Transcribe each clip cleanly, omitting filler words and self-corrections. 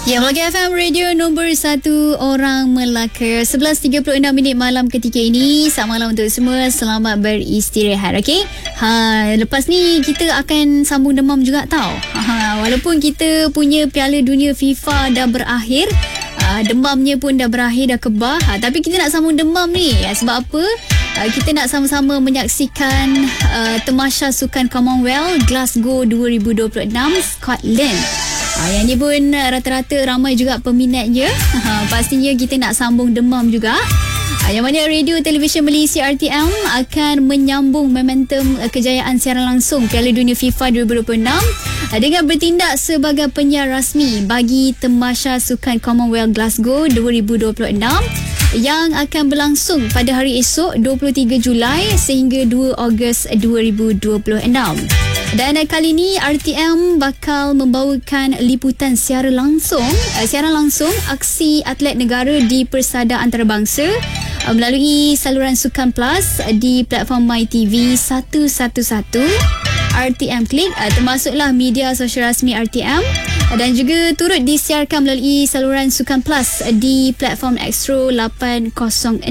Ya, Melaka FM Radio nombor 1 orang Melaka. 11.36 minit malam ketika ini. Selamat malam untuk semua. Selamat beristirahat, okey? Lepas ni kita akan sambung demam juga tau. Walaupun kita punya Piala Dunia FIFA dah berakhir, demamnya pun dah berakhir, dah kebah, tapi kita nak sambung demam ni. Sebab apa? Kita nak sama-sama menyaksikan Tamasya Sukan Commonwealth Glasgow 2026 Scotland. Yang ni pun rata-rata ramai juga peminatnya. Pastinya kita nak sambung demam juga. Yang mana Radio Television Malaysia RTM akan menyambung momentum kejayaan siaran langsung Piala Dunia FIFA 2026 dengan bertindak sebagai penyiar rasmi bagi Tamasya Sukan Commonwealth Glasgow 2026 yang akan berlangsung pada hari esok 23 Julai sehingga 2 Ogos 2026. Dan kali ini RTM bakal membawakan liputan siaran langsung aksi atlet negara di Persada Antarabangsa melalui saluran Sukan Plus di platform MyTV 111 RTM Klik, termasuklah media sosial rasmi RTM, dan juga turut disiarkan melalui saluran Sukan Plus di platform Extra 806.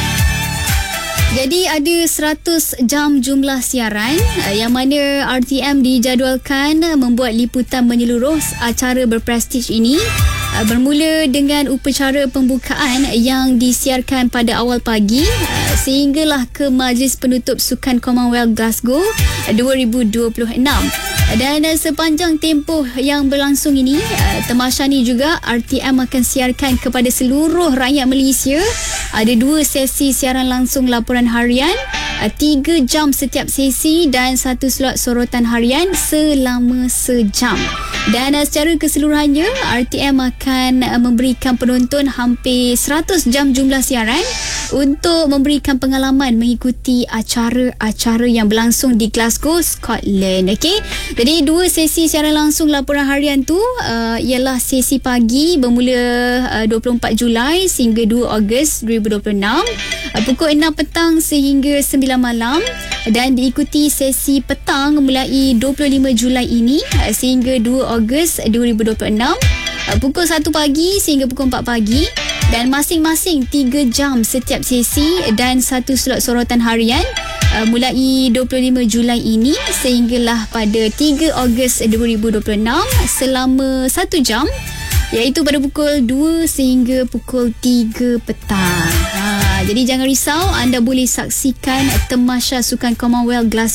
Jadi ada 100 jam jumlah siaran yang mana RTM dijadualkan membuat liputan menyeluruh acara berprestij ini, bermula dengan upacara pembukaan yang disiarkan pada awal pagi sehinggalah ke majlis penutup Sukan Commonwealth Glasgow 2026. Dan sepanjang tempoh yang berlangsung ini, Tamasya ni juga RTM akan siarkan kepada seluruh rakyat Malaysia. Ada 2 sesi siaran langsung laporan harian, 3 jam setiap sesi, dan 1 slot sorotan harian selama sejam. Dan secara keseluruhannya, RTM akan memberikan penonton hampir 100 jam jumlah siaran untuk memberikan pengalaman mengikuti acara-acara yang berlangsung di Glasgow, Scotland. Okey. Jadi 2 sesi siaran langsung laporan harian tu ialah sesi pagi bermula 24 Julai sehingga 2 Ogos 2026, pukul 6 petang sehingga 9 malam, dan diikuti sesi petang mulai 25 Julai ini sehingga 2 Ogos 2026, pukul 1 pagi sehingga pukul 4 pagi, dan masing-masing 3 jam setiap sesi dan 1 slot sorotan harian mulai 25 Julai ini sehinggalah pada 3 Ogos 2026 selama 1 jam, iaitu pada pukul 2 sehingga pukul 3 petang. Jadi jangan risau, anda boleh saksikan Tamasya Sukan Commonwealth Glasgow